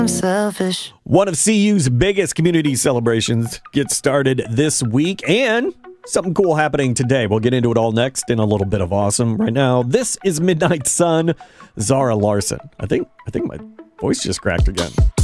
I'm selfish. One of CU's biggest community celebrations gets started this week, and something cool happening today. We'll get into it all next in a little bit of awesome. Right now, this is Midnight Sun, Zara Larson. I think my voice just cracked again.